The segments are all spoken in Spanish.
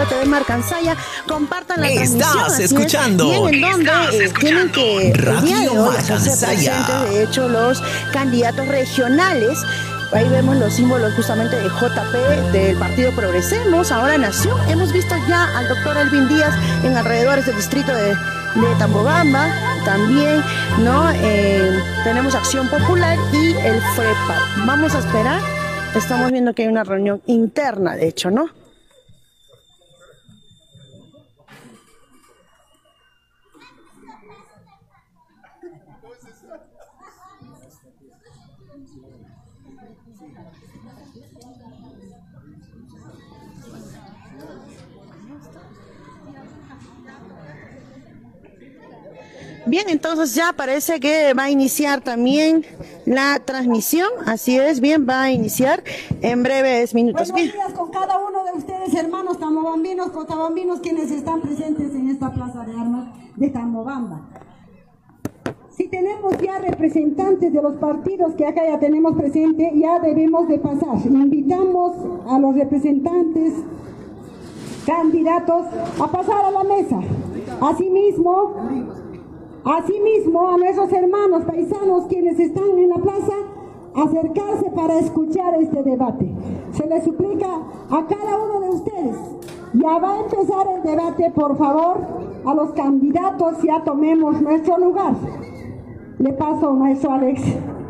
TV Marcansaya, compartan la transmisión. Estás escuchando. Bien, en donde tienen que el día de hoy hacerse presentes, de hecho, los candidatos regionales. Ahí vemos los símbolos justamente de JP, del Partido Progresemos, Ahora Nación. Hemos visto ya al doctor Elvin Díaz en alrededores del distrito de Tambobamba. También, ¿no? Tenemos Acción Popular y el FREPAP. Vamos a esperar. Estamos viendo que hay una reunión interna, de hecho, ¿no? Bien, entonces ya parece que va a iniciar también la transmisión. Así es, bien, va a iniciar en breves minutos. Buenos días con cada uno de ustedes, hermanos tambobambinos, cotabambinos, quienes están presentes en esta plaza de armas de Tambobamba. Si tenemos ya representantes de los partidos que acá ya tenemos presente, ya debemos de pasar. Invitamos a los representantes, candidatos, a pasar a la mesa. Asimismo, a nuestros hermanos paisanos quienes están en la plaza, acercarse para escuchar este debate. Se les suplica a cada uno de ustedes. Ya va a empezar el debate, por favor, a los candidatos ya tomemos nuestro lugar. Le paso, maestro Alex.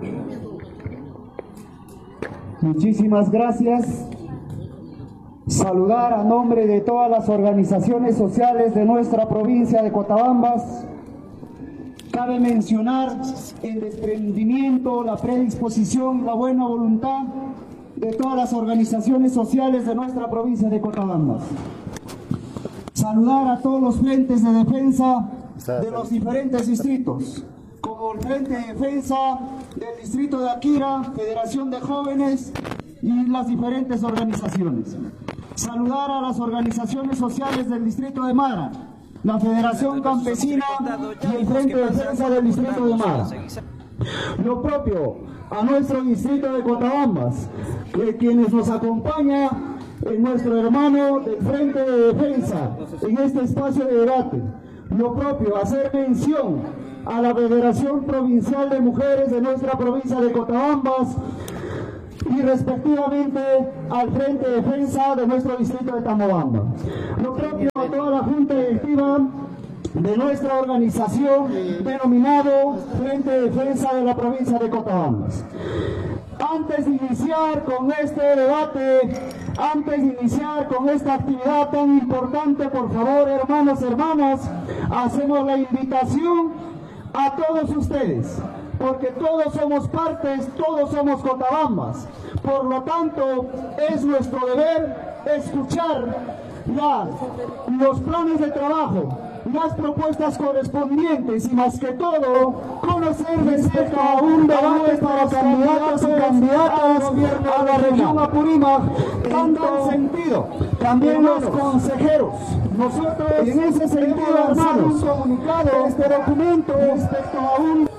Muchísimas gracias. Saludar a nombre de todas las organizaciones sociales de nuestra provincia de Cotabambas. Cabe mencionar el desprendimiento, la predisposición, la buena voluntad de todas las organizaciones sociales de nuestra provincia de Cotabambas. Saludar a todos los frentes de defensa de los diferentes distritos, como el Frente de Defensa del Distrito de Aquira, Federación de Jóvenes y las diferentes organizaciones. Saludar a las organizaciones sociales del Distrito de Mara, la Federación Campesina y el Frente de Defensa del Distrito de Mara. Lo propio a nuestro distrito de Cotabambas, quienes nos acompaña nuestro hermano del Frente de Defensa en este espacio de debate. Lo propio, hacer mención a la Federación Provincial de Mujeres de nuestra provincia de Cotabambas y respectivamente al Frente de Defensa de nuestro distrito de Tambobamba. Lo propio a toda la Junta Directiva de nuestra organización denominado Frente de Defensa de la provincia de Cotabambas. Antes de iniciar con este debate, antes de iniciar con esta actividad tan importante, por favor, hermanos, hermanas, hacemos la invitación a todos ustedes, porque todos somos partes, todos somos Cotabambas. Por lo tanto, es nuestro deber escuchar los planes de trabajo, las propuestas correspondientes y más que todo, conocer respecto a un debate para candidatos y candidatas a la región Apurímac, en tal sentido. También los consejeros. Nosotros, en ese sentido, hermanos, comunicado este documento respecto a un...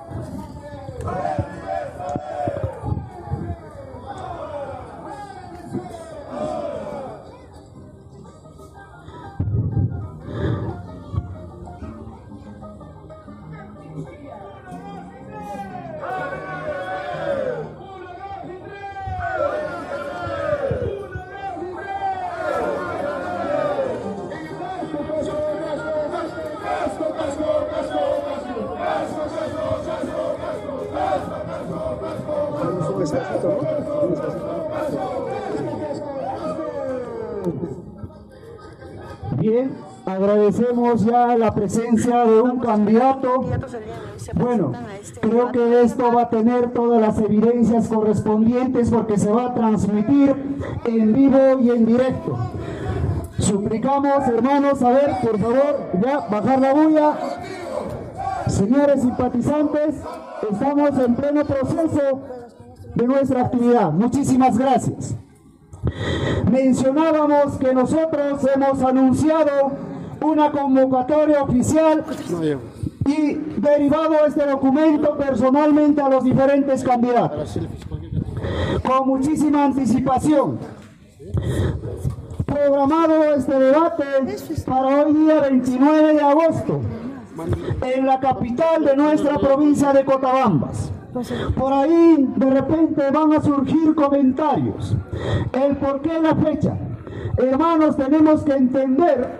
Bien, agradecemos ya la presencia de un candidato. Bueno, creo que esto va a tener todas las evidencias correspondientes porque se va a transmitir en vivo y en directo. Suplicamos, hermanos, a ver, por favor, ya bajar la bulla. Señores simpatizantes, estamos en pleno proceso de nuestra actividad. Muchísimas gracias. Mencionábamos que nosotros hemos anunciado una convocatoria oficial y derivado este documento personalmente a los diferentes candidatos con muchísima anticipación. programado este debate para hoy día 29 de agosto en la capital de nuestra provincia de Cotabambas. Por ahí de repente van a surgir comentarios. ¿El por qué la fecha? Hermanos, tenemos que entender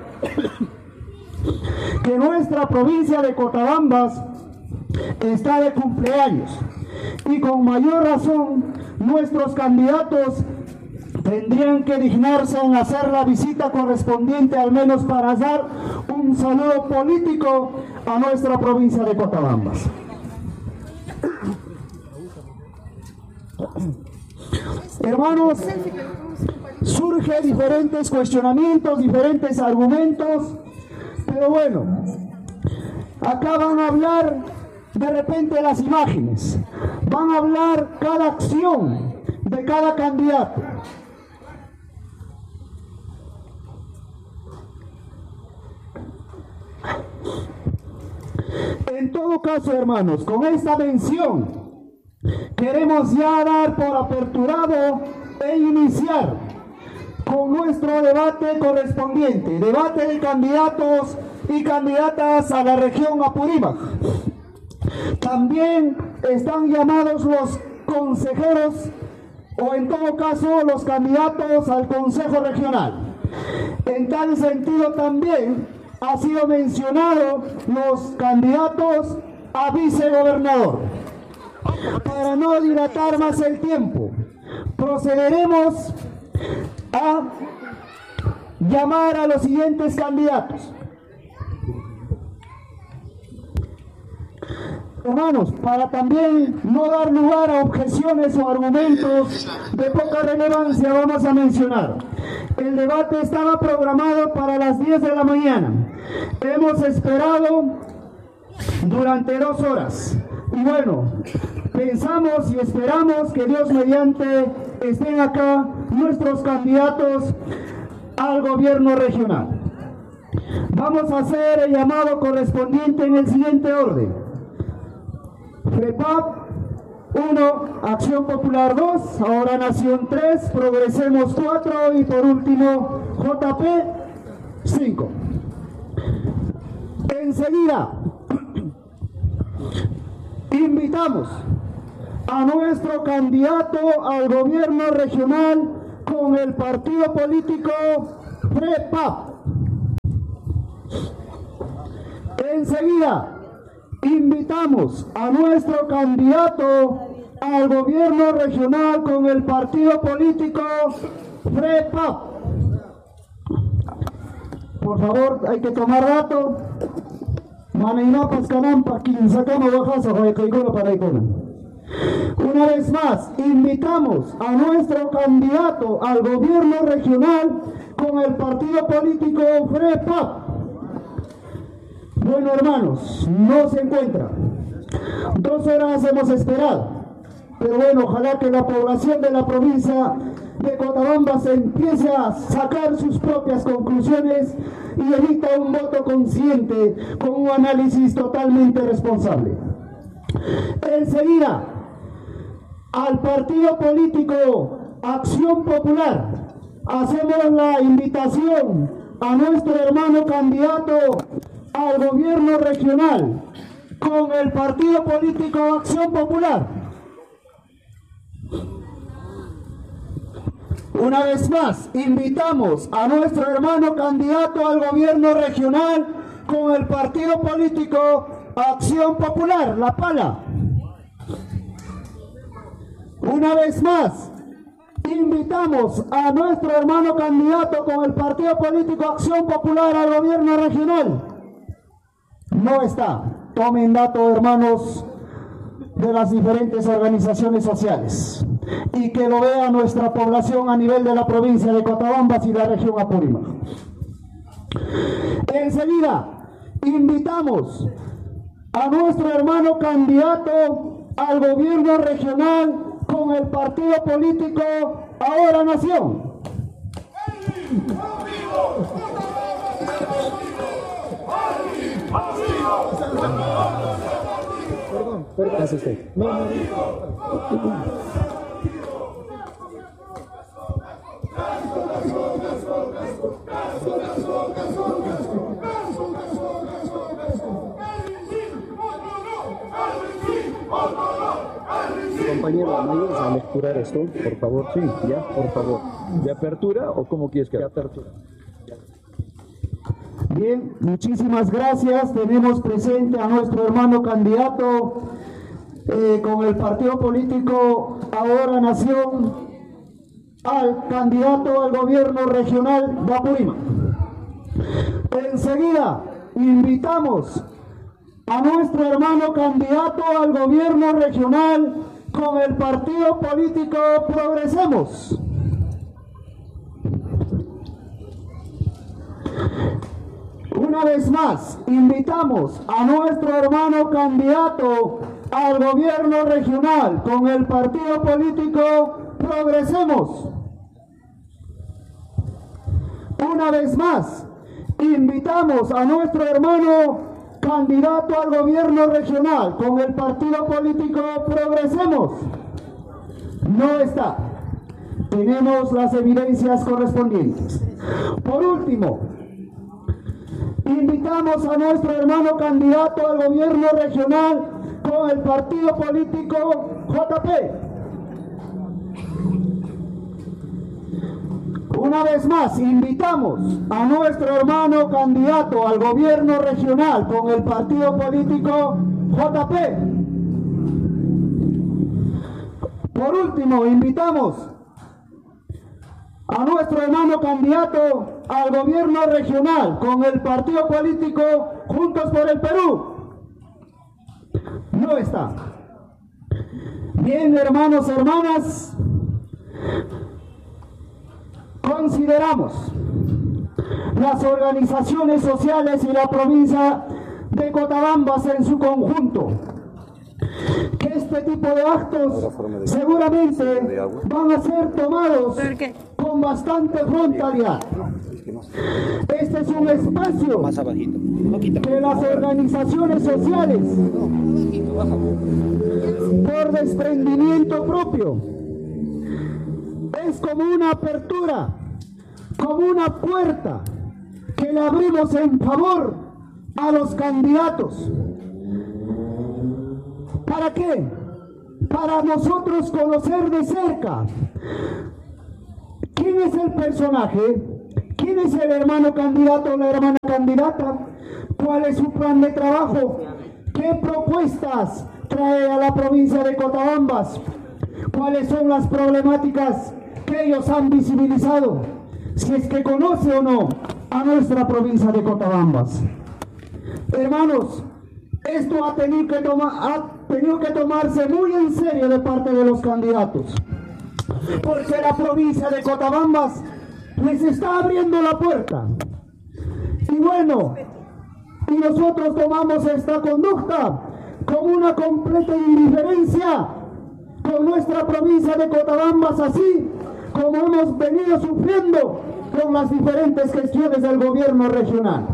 que nuestra provincia de Cotabambas está de cumpleaños y con mayor razón nuestros candidatos tendrían que dignarse en hacer la visita correspondiente, al menos para dar un saludo político a nuestra provincia de Cotabambas. Hermanos, surgen diferentes cuestionamientos, diferentes argumentos, pero bueno, acá van a hablar de repente las imágenes, van a hablar cada acción de cada candidato. En todo caso, hermanos, con esta mención queremos ya dar por aperturado e iniciar con nuestro debate correspondiente, debate de candidatos y candidatas a la región Apurímac. También están llamados los consejeros o en todo caso los candidatos al Consejo Regional. En tal sentido también ha sido mencionado los candidatos a vicegobernador. Para no dilatar más el tiempo, procederemos a llamar a los siguientes candidatos. Hermanos, para también no dar lugar a objeciones o argumentos de poca relevancia, vamos a mencionar. El debate estaba programado para las 10 de la mañana. Hemos esperado durante 2 horas. Y bueno, pensamos y esperamos que Dios mediante estén acá nuestros candidatos al gobierno regional. Vamos a hacer el llamado correspondiente en el siguiente orden. FREPAP 1, Acción Popular 2, Ahora Nación 3, Progresemos 4 y por último JP 5. Enseguida invitamos a nuestro candidato al gobierno regional con el partido político FREPAP. Enseguida invitamos a nuestro candidato al gobierno regional con el partido político FREPAP. Por favor, hay que tomar dato. Una vez más, invitamos a nuestro candidato al gobierno regional con el partido político FREPAP. Bueno, hermanos, no se encuentra. 2 horas hemos esperado, pero bueno, ojalá que la población de la provincia de Cotabambas empiece a sacar sus propias conclusiones y emita un voto consciente con un análisis totalmente responsable. Enseguida, al partido político Acción Popular, hacemos la invitación a nuestro hermano candidato al gobierno regional con el partido político Acción Popular. Una vez más, invitamos a nuestro hermano candidato al gobierno regional con el partido político Acción Popular, La Pala. Una vez más, invitamos a nuestro hermano candidato con el partido político Acción Popular al gobierno regional. No está. Tomen dato, hermanos, de las diferentes organizaciones sociales y que lo vea nuestra población a nivel de la provincia de Cotabambas y la región Apurímac. Enseguida, invitamos a nuestro hermano candidato al gobierno regional con el partido político Ahora Nación. Perdón, ¿hace usted? No. Compañero, ¿me ayudas a lecturar esto, por favor? Sí, ya, por favor. ¿De apertura o cómo quieres que haga? De apertura. Bien, muchísimas gracias. Tenemos presente a nuestro hermano candidato con el partido político Ahora Nación, al candidato al gobierno regional de Apurímac. Enseguida invitamos a nuestro hermano candidato al gobierno regional con el partido político Progresemos. Una vez más, invitamos a nuestro hermano candidato al gobierno regional con el partido político Progresemos. Una vez más, invitamos a nuestro hermano candidato al gobierno regional con el partido político Progresemos. No está. Tenemos las evidencias correspondientes. Por último, invitamos a nuestro hermano candidato al gobierno regional con el partido político JP. Una vez más, invitamos a nuestro hermano candidato al gobierno regional con el partido político JP. Por último, invitamos a nuestro hermano candidato al gobierno regional con el partido político Juntos por el Perú. No está. Bien, hermanos, hermanas, consideramos las organizaciones sociales y la provincia de Cotabambas en su conjunto que este tipo de actos seguramente van a ser tomados con bastante frontalidad. Este es un espacio que las organizaciones sociales, por desprendimiento propio, es como una apertura, como una puerta que le abrimos en favor a los candidatos. ¿Para qué? Para nosotros conocer de cerca quién es el personaje, quién es el hermano candidato o la hermana candidata, cuál es su plan de trabajo, qué propuestas trae a la provincia de Cotabambas, cuáles son las problemáticas que ellos han visibilizado, si es que conoce o no a nuestra provincia de Cotabambas. Hermanos, esto ha tenido que tomarse muy en serio de parte de los candidatos, porque la provincia de Cotabambas les está abriendo la puerta. Y bueno, y nosotros tomamos esta conducta como una completa indiferencia con nuestra provincia de Cotabambas, así como hemos venido sufriendo con las diferentes gestiones del gobierno regional.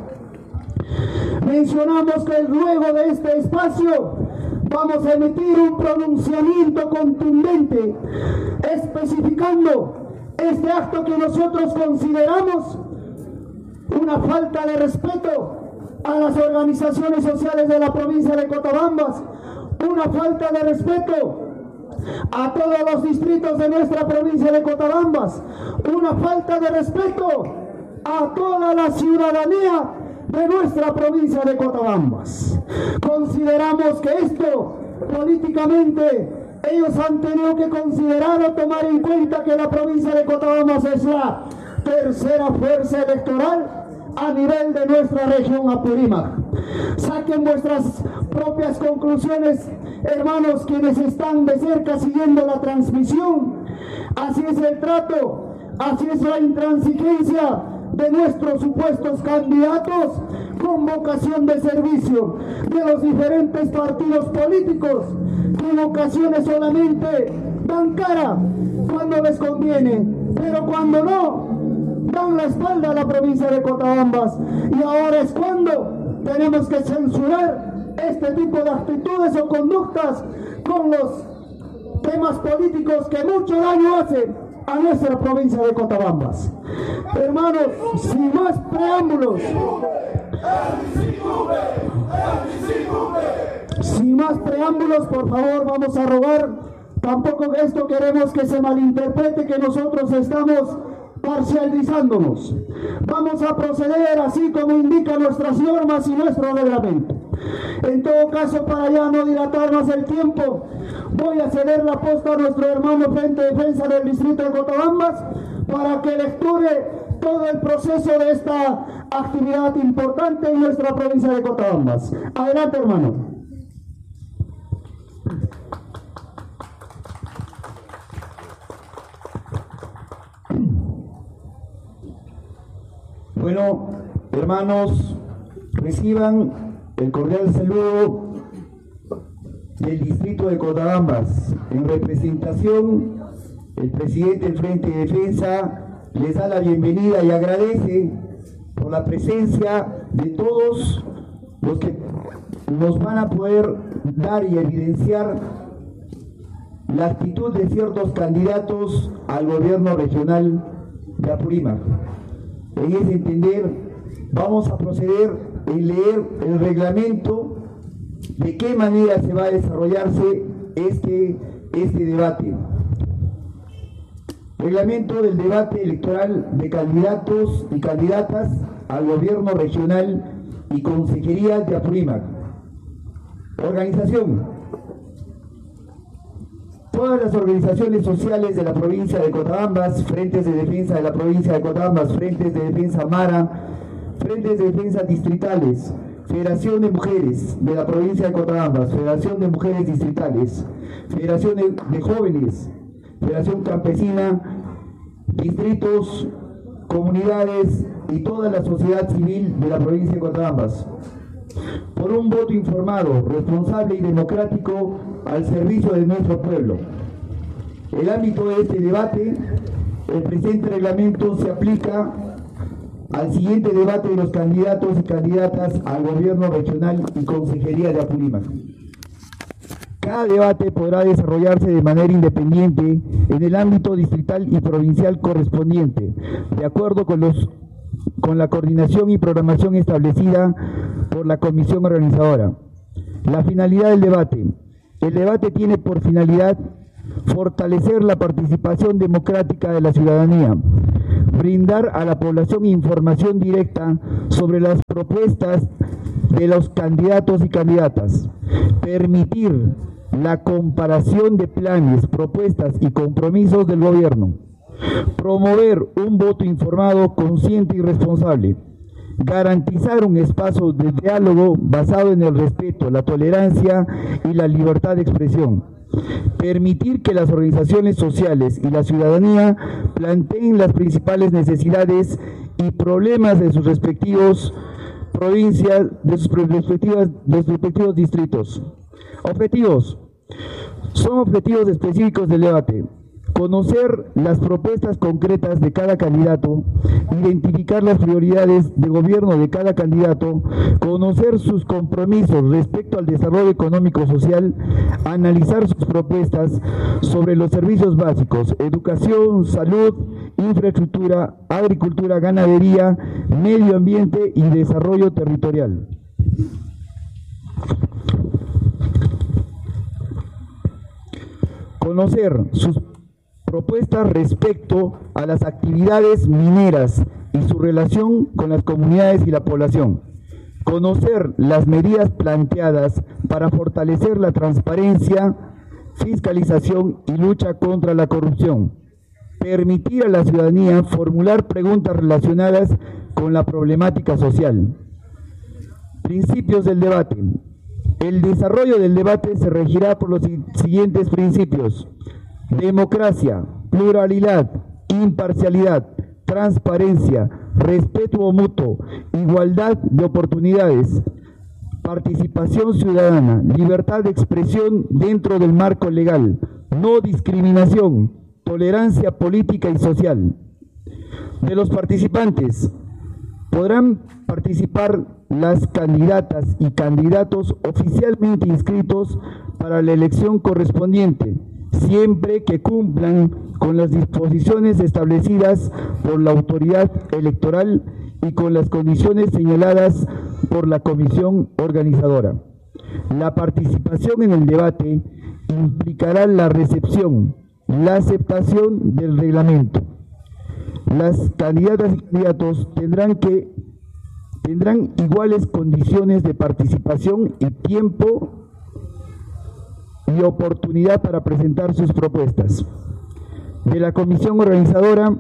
Mencionamos que luego de este espacio vamos a emitir un pronunciamiento contundente especificando este acto que nosotros consideramos una falta de respeto a las organizaciones sociales de la provincia de Cotabambas, una falta de respeto a todos los distritos de nuestra provincia de Cotabambas, una falta de respeto a toda la ciudadanía de nuestra provincia de Cotabambas. Consideramos que esto políticamente ellos han tenido que considerar o tomar en cuenta que la provincia de Cotabambas es la tercera fuerza electoral a nivel de nuestra región Apurímac. Saquen vuestras propias conclusiones, hermanos, quienes están de cerca siguiendo la transmisión. Así es el trato, así es la intransigencia de nuestros supuestos candidatos con vocación de servicio de los diferentes partidos políticos, que en ocasiones solamente dan cara cuando les conviene, pero cuando no, dan la espalda a la provincia de Cotabambas. Y ahora es cuando tenemos que censurar este tipo de actitudes o conductas con los temas políticos que mucho daño hacen a nuestra provincia de Cotabambas. Hermanos, sin más preámbulos, Sin más preámbulos, por favor, vamos a rogar. Tampoco esto queremos que se malinterprete que nosotros estamos parcializándonos. Vamos a proceder así como indican nuestras normas y nuestro reglamento. En todo caso, para ya no dilatar más el tiempo, voy a ceder la posta a nuestro hermano Frente de Defensa del Distrito de Cotabambas para que lecture todo el proceso de esta actividad importante en nuestra provincia de Cotabambas. Adelante, hermano. Bueno, hermanos, reciban el cordial saludo del distrito de Cotabambas. En representación, el presidente del Frente de Defensa les da la bienvenida y agradece por la presencia de todos los que nos van a poder dar y evidenciar la actitud de ciertos candidatos al gobierno regional de Apurímac. En ese entender, vamos a proceder en leer el reglamento de qué manera se va a desarrollarse este debate. Reglamento del debate electoral de candidatos y candidatas al gobierno regional y consejería de Apurímac. Organización. Todas las organizaciones sociales de la provincia de Cotabambas, frentes de defensa de la provincia de Cotabambas, frentes de defensa Mara, frentes de defensa distritales, Federación de Mujeres de la provincia de Cotabambas, Federación de Mujeres Distritales, Federación de Jóvenes, Federación Campesina, distritos, comunidades y toda la sociedad civil de la provincia de Cotabambas. Por un voto informado, responsable y democrático al servicio de nuestro pueblo. El ámbito de este debate, el presente reglamento se aplica al siguiente debate de los candidatos y candidatas al gobierno regional y consejería de Apurímac. Cada debate podrá desarrollarse de manera independiente en el ámbito distrital y provincial correspondiente, de acuerdo con la coordinación y programación establecida por la comisión organizadora. La finalidad del debate. El debate tiene por finalidad fortalecer la participación democrática de la ciudadanía, brindar a la población información directa sobre las propuestas de los candidatos y candidatas, permitir la comparación de planes, propuestas y compromisos del gobierno, promover un voto informado, consciente y responsable, garantizar un espacio de diálogo basado en el respeto, la tolerancia y la libertad de expresión, permitir que las organizaciones sociales y la ciudadanía planteen las principales necesidades y problemas de sus respectivos provincias, de sus respectivos distritos. Objetivos. Son objetivos específicos del debate. Conocer las propuestas concretas de cada candidato, identificar las prioridades de gobierno de cada candidato, conocer sus compromisos respecto al desarrollo económico-social, analizar sus propuestas sobre los servicios básicos, educación, salud, infraestructura, agricultura, ganadería, medio ambiente y desarrollo territorial. Conocer sus propuestas respecto a las actividades mineras y su relación con las comunidades y la población. Conocer las medidas planteadas para fortalecer la transparencia, fiscalización y lucha contra la corrupción. Permitir a la ciudadanía formular preguntas relacionadas con la problemática social. Principios del debate. El desarrollo del debate se regirá por los siguientes principios: democracia, pluralidad, imparcialidad, transparencia, respeto mutuo, igualdad de oportunidades, participación ciudadana, libertad de expresión dentro del marco legal, no discriminación, tolerancia política y social. De los participantes, podrán participar las candidatas y candidatos oficialmente inscritos para la elección correspondiente, siempre que cumplan con las disposiciones establecidas por la autoridad electoral y con las condiciones señaladas por la comisión organizadora. La participación en el debate implicará la recepción, la aceptación del reglamento. Las candidatas y candidatos tendrán iguales condiciones de participación y tiempo y oportunidad para presentar sus propuestas. De la comisión organizadora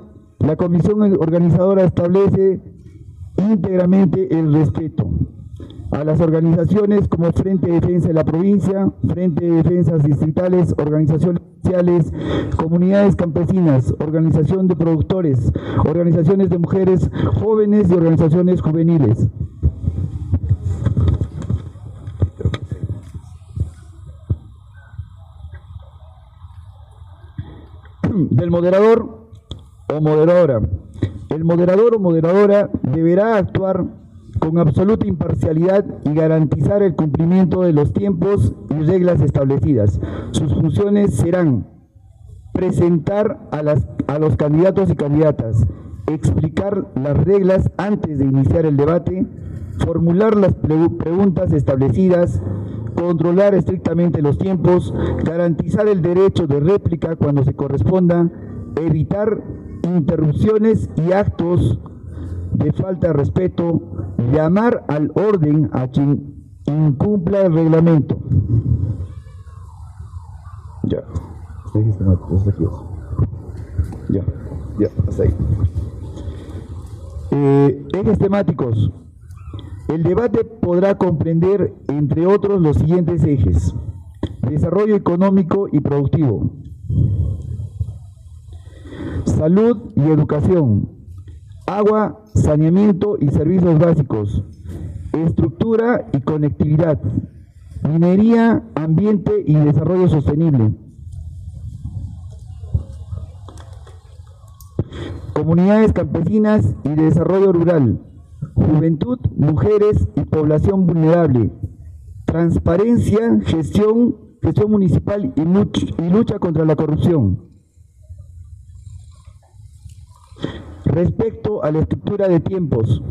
establece íntegramente el respeto a las organizaciones como Frente de Defensa de la Provincia, Frente de Defensas Distritales, organizaciones sociales, comunidades campesinas, organización de productores, organizaciones de mujeres, jóvenes y organizaciones juveniles. Del moderador o moderadora. El moderador o moderadora deberá actuar con absoluta imparcialidad y garantizar el cumplimiento de los tiempos y reglas establecidas. Sus funciones serán presentar a los candidatos y candidatas, explicar las reglas antes de iniciar el debate, formular las preguntas establecidas, controlar estrictamente los tiempos, garantizar el derecho de réplica cuando se corresponda, evitar interrupciones y actos de falta de respeto, llamar al orden a quien incumpla el reglamento. Ya, hasta ahí. Ejes temáticos. El debate podrá comprender, entre otros, los siguientes ejes: desarrollo económico y productivo, salud y educación, agua, saneamiento y servicios básicos, estructura y conectividad, minería, ambiente y desarrollo sostenible, comunidades campesinas y desarrollo rural, juventud, mujeres y población vulnerable, transparencia, gestión municipal y lucha contra la corrupción. Respecto a la estructura de tiempos,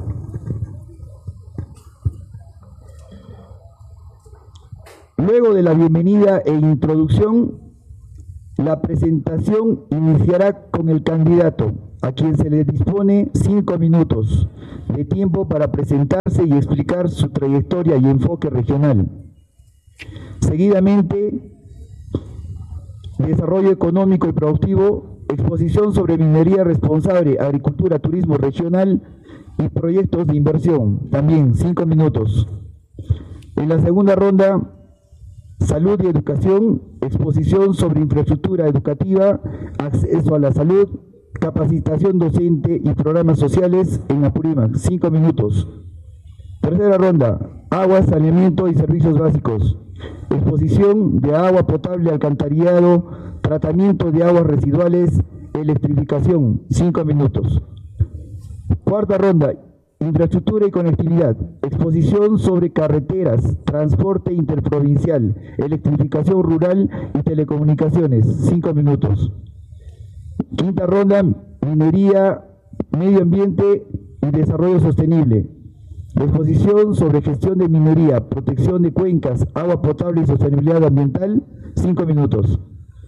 luego de la bienvenida e introducción, la presentación iniciará con el candidato, a quien se le dispone 5 minutos de tiempo para presentarse y explicar su trayectoria y enfoque regional. Seguidamente, desarrollo económico y productivo, exposición sobre minería responsable, agricultura, turismo regional y proyectos de inversión, también 5 minutos. En la segunda ronda, salud y educación, exposición sobre infraestructura educativa, acceso a la salud, capacitación docente y programas sociales en Apurímac, 5 minutos. Tercera ronda, agua, saneamiento y servicios básicos, exposición de agua potable, alcantarillado, tratamiento de aguas residuales, electrificación, 5 minutos. Cuarta ronda, infraestructura y conectividad, exposición sobre carreteras, transporte interprovincial, electrificación rural y telecomunicaciones, 5 minutos. Quinta ronda, minería, medio ambiente y desarrollo sostenible, exposición sobre gestión de minería, protección de cuencas, agua potable y sostenibilidad ambiental, 5 minutos.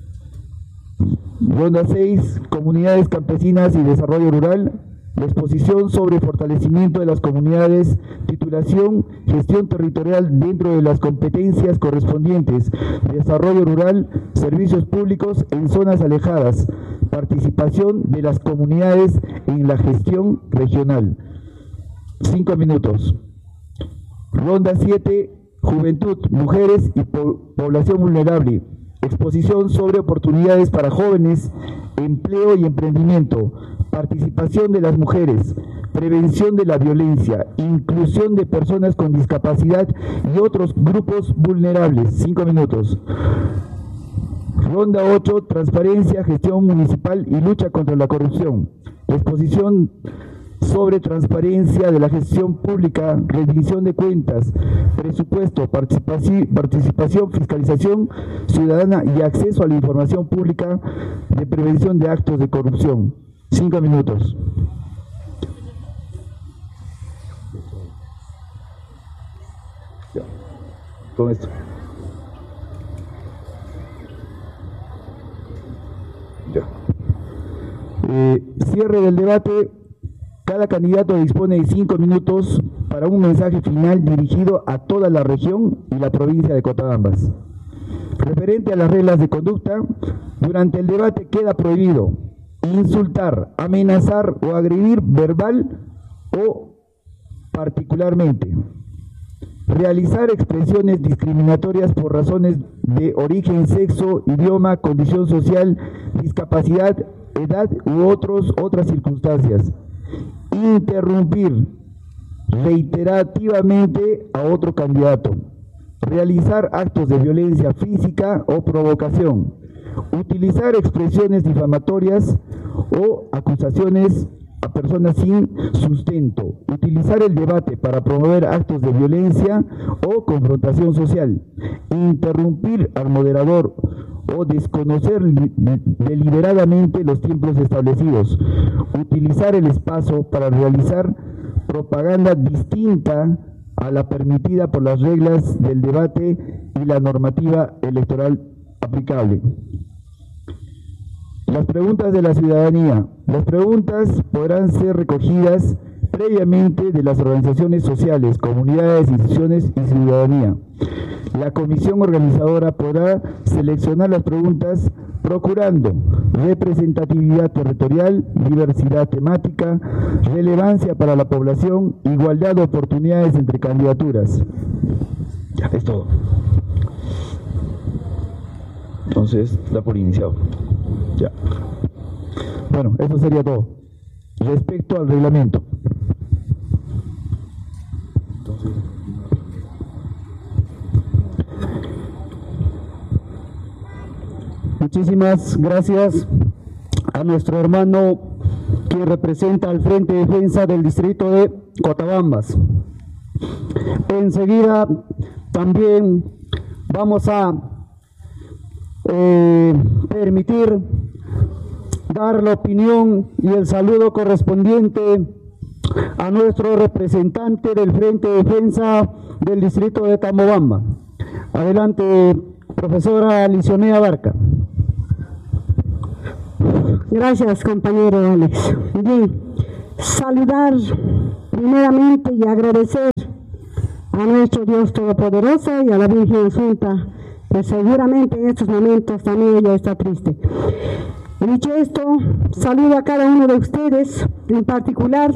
Ronda 6, comunidades campesinas y desarrollo rural, la exposición sobre fortalecimiento de las comunidades, titulación, gestión territorial dentro de las competencias correspondientes, desarrollo rural, servicios públicos en zonas alejadas, participación de las comunidades en la gestión regional. 5 minutos. Ronda 7, juventud, mujeres y población vulnerable. Exposición sobre oportunidades para jóvenes, empleo y emprendimiento, participación de las mujeres, prevención de la violencia, inclusión de personas con discapacidad y otros grupos vulnerables. 5 minutos. Ronda 8, transparencia, gestión municipal y lucha contra la corrupción. Exposición sobre transparencia de la gestión pública, rendición de cuentas, presupuesto, participación, fiscalización ciudadana y acceso a la información pública de prevención de actos de corrupción. 5 minutos. con esto. Ya. Cierre del debate. Cada candidato dispone de 5 minutos para un mensaje final dirigido a toda la región y la provincia de Cotabambas. Referente a las reglas de conducta, durante el debate queda prohibido insultar, amenazar o agredir verbal o particularmente, realizar expresiones discriminatorias por razones de origen, sexo, idioma, condición social, discapacidad, edad u otras circunstancias, interrumpir reiterativamente a otro candidato, realizar actos de violencia física o provocación, utilizar expresiones difamatorias o acusaciones a personas sin sustento, utilizar el debate para promover actos de violencia o confrontación social, interrumpir al moderador o desconocer deliberadamente los tiempos establecidos, utilizar el espacio para realizar propaganda distinta a la permitida por las reglas del debate y la normativa electoral aplicable. Las preguntas de la ciudadanía. Las preguntas podrán ser recogidas previamente de las organizaciones sociales, comunidades, instituciones y ciudadanía. La comisión organizadora podrá seleccionar las preguntas procurando representatividad territorial, diversidad temática, relevancia para la población, igualdad de oportunidades entre candidaturas. Ya, es todo. Entonces, da por iniciado. Ya. Bueno, eso sería todo. Respecto al reglamento. Muchísimas gracias a nuestro hermano quien representa al Frente de Defensa del distrito de Cotabambas. Enseguida también vamos a permitir dar la opinión y el saludo correspondiente a nuestro representante del Frente de Defensa del distrito de Tambobamba. Adelante, profesora Licionea Barca. Gracias, compañero Alex. Bien, saludar primeramente y agradecer a nuestro Dios Todopoderoso y a la Virgen Asunta, que seguramente en estos momentos también ella está triste. Dicho esto, saludo a cada uno de ustedes, en particular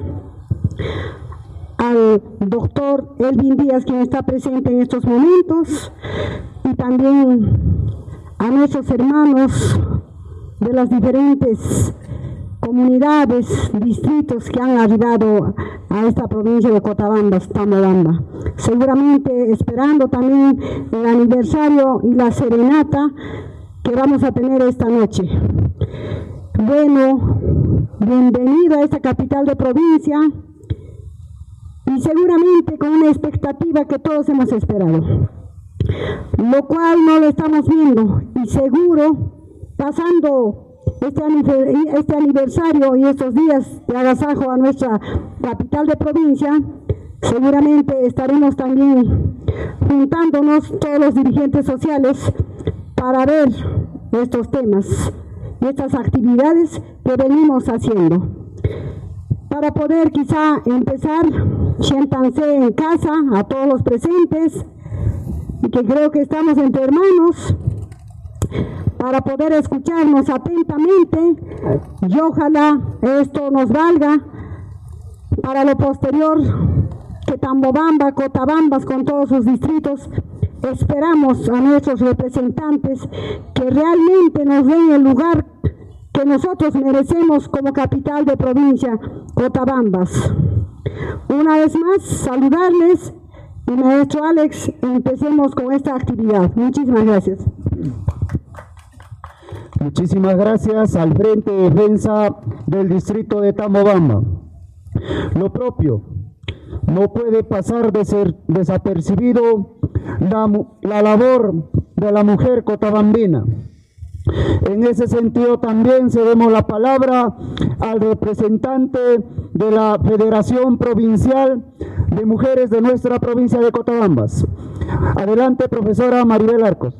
al doctor Elvin Díaz, quien está presente en estos momentos, y también a nuestros hermanos de las diferentes comunidades, distritos que han arribado a esta provincia de Cotabambas, Tambobamba. Seguramente esperando también el aniversario y la serenata que vamos a tener esta noche. Bueno, bienvenido a esta capital de provincia y seguramente con una expectativa que todos hemos esperado, lo cual no lo estamos viendo y seguro pasando este aniversario y estos días de agasajo a nuestra capital de provincia, seguramente estaremos también juntándonos todos los dirigentes sociales para ver estos temas y estas actividades que venimos haciendo. Para poder quizá empezar, siéntanse en casa a todos los presentes, y que creo que estamos entre hermanos, para poder escucharnos atentamente, y ojalá esto nos valga para lo posterior, que Tambobamba, Cotabambas con todos sus distritos, esperamos a nuestros representantes que realmente nos den el lugar que nosotros merecemos como capital de provincia, Cotabambas. Una vez más, saludarles y maestro Alex, empecemos con esta actividad. Muchísimas gracias. Muchísimas gracias al Frente de Defensa del distrito de Tambobamba. Lo propio, no puede pasar de ser desapercibido la labor de la mujer cotabambina. En ese sentido también cedemos la palabra al representante de la Federación Provincial de Mujeres de nuestra provincia de Cotabambas, Adelante, profesora Maribel Arcos.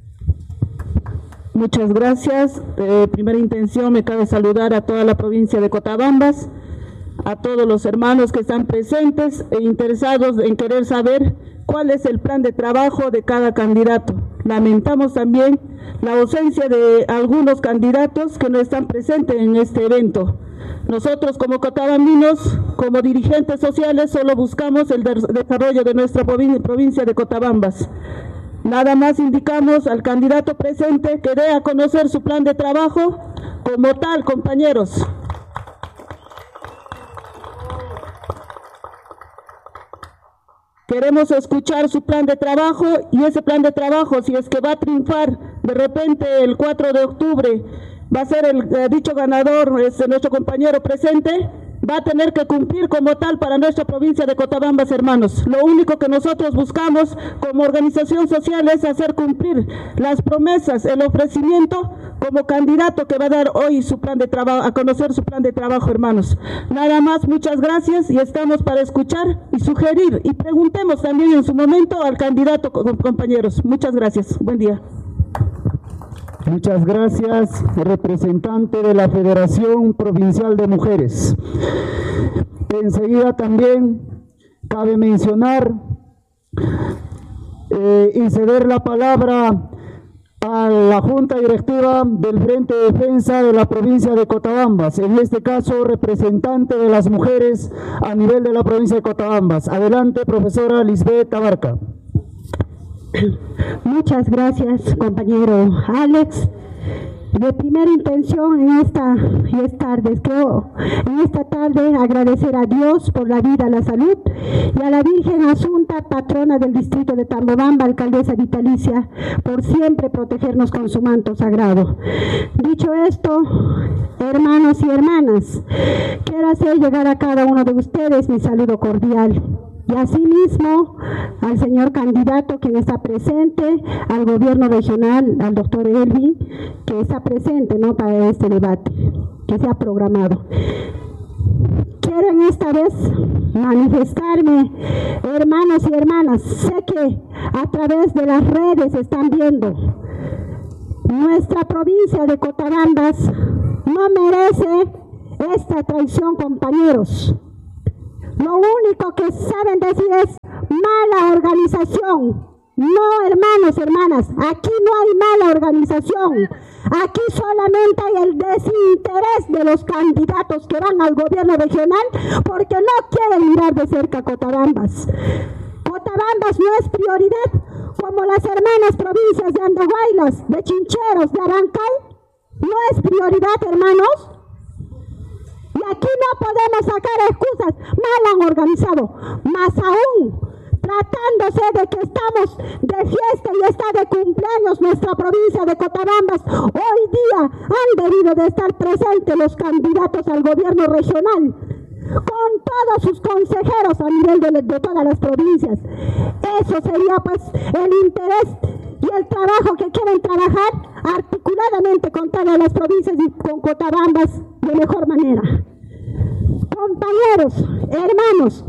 Muchas gracias. Primera intención, me cabe saludar a toda la provincia de Cotabambas, a todos los hermanos que están presentes e interesados en querer saber cuál es el plan de trabajo de cada candidato. Lamentamos también la ausencia de algunos candidatos que no están presentes en este evento. Nosotros como cotabambinos, como dirigentes sociales, solo buscamos el desarrollo de nuestra provincia de Cotabambas. Nada más indicamos al candidato presente que dé a conocer su plan de trabajo como tal, compañeros. Queremos escuchar su plan de trabajo y ese plan de trabajo, si es que va a triunfar de repente el 4 de octubre, va a ser el dicho ganador, es nuestro compañero presente, va a tener que cumplir como tal para nuestra provincia de Cotabambas, hermanos. Lo único que nosotros buscamos como organización social es hacer cumplir las promesas, el ofrecimiento como candidato que va a dar hoy su plan de trabajo, a conocer su plan de trabajo, hermanos. Nada más, muchas gracias y estamos para escuchar y sugerir y preguntemos también en su momento al candidato, compañeros. Muchas gracias. Buen día. Muchas gracias, representante de la Federación Provincial de Mujeres. Enseguida también cabe mencionar y ceder la palabra a la Junta Directiva del Frente de Defensa de la provincia de Cotabambas, en este caso representante de las mujeres a nivel de la provincia de Cotabambas. Adelante, profesora Lisbeth Abarca. Muchas gracias, compañero Alex. De primera intención en esta tarde agradecer a Dios por la vida, la salud y a la Virgen Asunta, patrona del distrito de Tambobamba, alcaldesa vitalicia, por siempre protegernos con su manto sagrado. Dicho esto, hermanos y hermanas, quiero hacer llegar a cada uno de ustedes mi saludo cordial. Y asimismo al señor candidato quien está presente, al gobierno regional, al doctor Elvin, que está presente, ¿no?, para este debate que se ha programado. Quiero en esta vez manifestarme, hermanos y hermanas, sé que a través de las redes están viendo, nuestra provincia de Cotabambas no merece esta traición, compañeros. Lo único que saben decir es mala organización. No, hermanos, hermanas, aquí no hay mala organización. Aquí solamente hay el desinterés de los candidatos que van al gobierno regional porque no quieren mirar de cerca Cotabambas. Cotabambas no es prioridad como las hermanas provincias de Andahuaylas, de Chincheros, de Arancay. No es prioridad, hermanos. Y aquí no podemos sacar excusas, mal han organizado, más aún, tratándose de que estamos de fiesta y está de cumpleaños nuestra provincia de Cotabambas. Hoy día han debido de estar presentes los candidatos al gobierno regional, con todos sus consejeros a nivel de todas las provincias. Eso sería pues el interés y el trabajo que quieren trabajar articuladamente con todas las provincias y con Cotabambas de mejor manera. Compañeros, hermanos,